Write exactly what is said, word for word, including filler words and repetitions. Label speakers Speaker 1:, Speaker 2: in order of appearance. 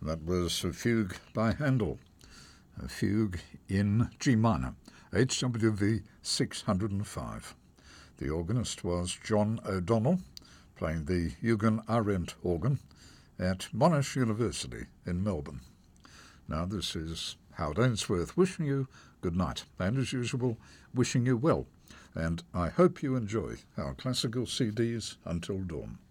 Speaker 1: That was a fugue by Handel, a fugue in G minor, H W V six hundred five. The organist was John O'Donnell, playing the Eugen Arendt organ at Monash University in Melbourne. Now this is Howard Ainsworth wishing you good night, and as usual, wishing you well, and I hope you enjoy our classical C Ds until dawn.